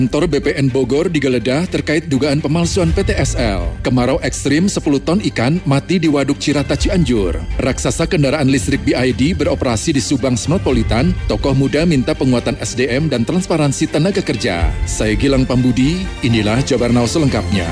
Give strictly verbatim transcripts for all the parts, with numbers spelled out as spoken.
Kantor B P N Bogor digeledah terkait dugaan pemalsuan P T S L. Kemarau ekstrim sepuluh ton ikan mati di Waduk Cirata Cianjur. Raksasa kendaraan listrik B I D beroperasi di Subang Smotpolitan. Tokoh muda minta penguatan S D M dan transparansi tenaga kerja. Saya Gilang Pambudi, inilah Jabar Now selengkapnya.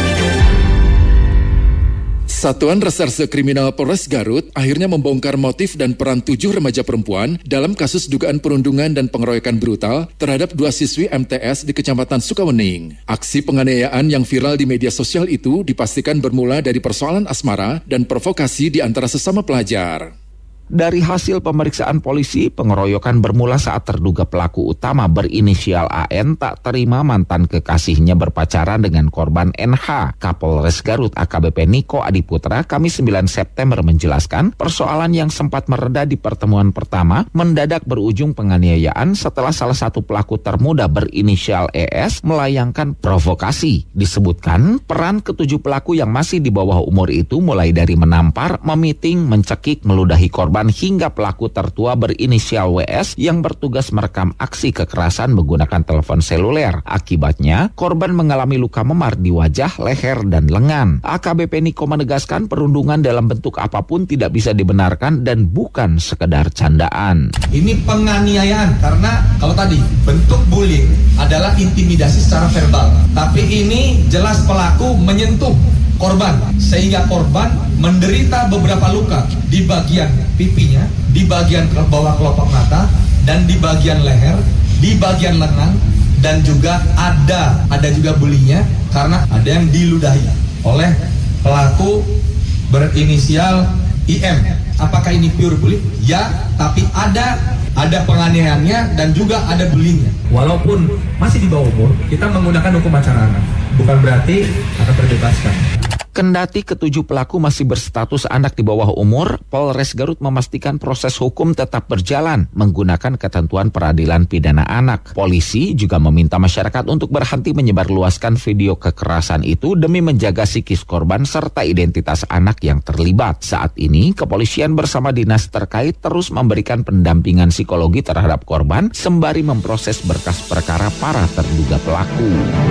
Satuan Reserse Kriminal Polres Garut akhirnya membongkar motif dan peran tujuh remaja perempuan dalam kasus dugaan perundungan dan pengeroyokan brutal terhadap dua siswi M T S di Kecamatan Sukawening. Aksi penganiayaan yang viral di media sosial itu dipastikan bermula dari persoalan asmara dan provokasi di antara sesama pelajar. Dari hasil pemeriksaan polisi, pengeroyokan bermula saat terduga pelaku utama berinisial A N tak terima mantan kekasihnya berpacaran dengan korban N H. Kapolres Garut A K B P Niko Adiputra Kamis sembilan September menjelaskan persoalan yang sempat mereda di pertemuan pertama mendadak berujung penganiayaan setelah salah satu pelaku termuda berinisial E S melayangkan provokasi. Disebutkan peran ketujuh pelaku yang masih di bawah umur itu mulai dari menampar, memiting, mencekik, meludahi korban hingga pelaku tertua berinisial W S yang bertugas merekam aksi kekerasan menggunakan telepon seluler. Akibatnya, korban mengalami luka memar di wajah, leher, dan lengan. A K B P Niko menegaskan perundungan dalam bentuk apapun tidak bisa dibenarkan dan bukan sekedar candaan. Ini penganiayaan karena kalau tadi bentuk bullying adalah intimidasi secara verbal. Tapi ini jelas pelaku menyentuh korban sehingga korban menderita beberapa luka di bagian pipinya, di bagian bawah kelopak mata, dan di bagian leher, di bagian lengan, dan juga ada ada juga bullyingnya karena ada yang diludahi oleh pelaku berinisial I M. Apakah ini pure bullying? Ya, tapi ada ada penganiayaannya dan juga ada bullyingnya. Walaupun masih di bawah umur, kita menggunakan hukum acara anak, bukan berarti akan terbebaskan. Kendati ketujuh pelaku masih berstatus anak di bawah umur, Polres Garut memastikan proses hukum tetap berjalan menggunakan ketentuan peradilan pidana anak. Polisi juga meminta masyarakat untuk berhenti menyebarluaskan video kekerasan itu demi menjaga psikis korban serta identitas anak yang terlibat. Saat ini, kepolisian bersama dinas terkait terus memberikan pendampingan psikologi terhadap korban sembari memproses berkas perkara para terduga pelaku.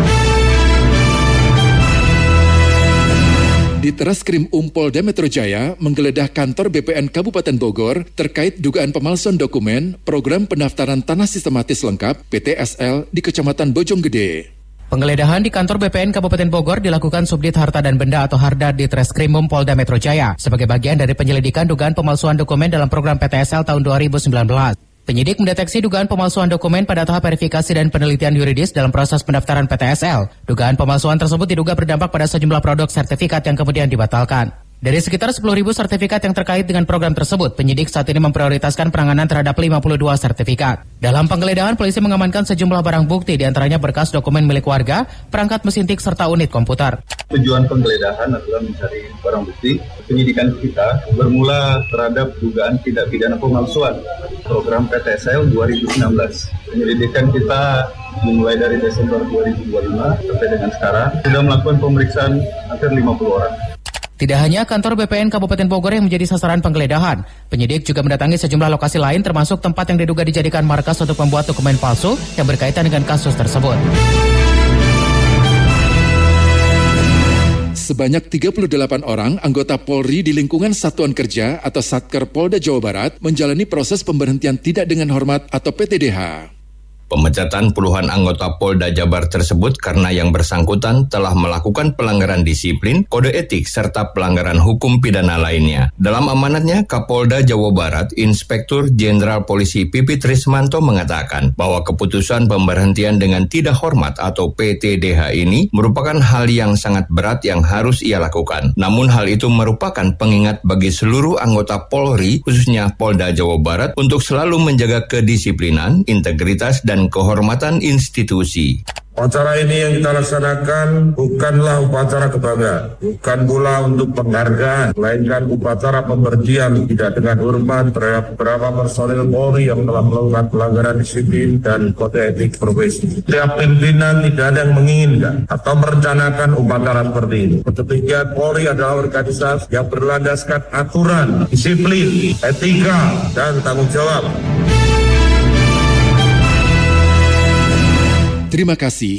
Di Treskrim Polda Metro Jaya menggeledah kantor B P N Kabupaten Bogor terkait dugaan pemalsuan dokumen program pendaftaran tanah sistematis lengkap P T S L di Kecamatan Bojonggede. Penggeledahan di kantor B P N Kabupaten Bogor dilakukan Subdit Harta dan Benda atau Harda di Treskrim Polda Metro Jaya sebagai bagian dari penyelidikan dugaan pemalsuan dokumen dalam program P T S L tahun dua ribu sembilan belas. Penyidik mendeteksi dugaan pemalsuan dokumen pada tahap verifikasi dan penelitian yuridis dalam proses pendaftaran P T S L. Dugaan pemalsuan tersebut diduga berdampak pada sejumlah produk sertifikat yang kemudian dibatalkan. Dari sekitar sepuluh ribu sertifikat yang terkait dengan program tersebut, penyidik saat ini memprioritaskan penanganan terhadap lima puluh dua sertifikat. Dalam penggeledahan, polisi mengamankan sejumlah barang bukti, diantaranya berkas dokumen milik warga, perangkat mesin tik, serta unit komputer. Tujuan penggeledahan adalah mencari barang bukti. Penyidikan kita bermula terhadap dugaan tindak pidana pemalsuan program P T S L dua ribu sembilan belas. Penyelidikan kita dimulai dari Desember dua ribu dua puluh lima sampai dengan sekarang sudah melakukan pemeriksaan hampir lima puluh orang. Tidak hanya kantor B P N Kabupaten Bogor yang menjadi sasaran penggeledahan, penyidik juga mendatangi sejumlah lokasi lain termasuk tempat yang diduga dijadikan markas untuk membuat dokumen palsu yang berkaitan dengan kasus tersebut. Sebanyak tiga puluh delapan orang anggota Polri di lingkungan Satuan Kerja atau Satker Polda Jawa Barat menjalani proses pemberhentian tidak dengan hormat atau P T D H. Pemecatan puluhan anggota Polda Jabar tersebut karena yang bersangkutan telah melakukan pelanggaran disiplin, kode etik, serta pelanggaran hukum pidana lainnya. Dalam amanatnya, Kapolda Jawa Barat, Inspektur Jenderal Polisi Pipit Rismanto mengatakan bahwa keputusan pemberhentian dengan tidak hormat atau P T D H ini merupakan hal yang sangat berat yang harus ia lakukan. Namun hal itu merupakan pengingat bagi seluruh anggota Polri, khususnya Polda Jawa Barat, untuk selalu menjaga kedisiplinan, integritas, dan kehormatan institusi. Upacara ini yang kita laksanakan bukanlah upacara kebanggaan, bukan pula untuk penghargaan, melainkan upacara pemberhentian tidak dengan hormat terhadap beberapa personil Polri yang telah melakukan pelanggaran disiplin dan kode etik profesi. Setiap pimpinan tidak ada yang menginginkan atau merencanakan upacara seperti ini. Ketiga, Polri adalah organisasi yang berlandaskan aturan, disiplin, etika, dan tanggung jawab. Terima kasih.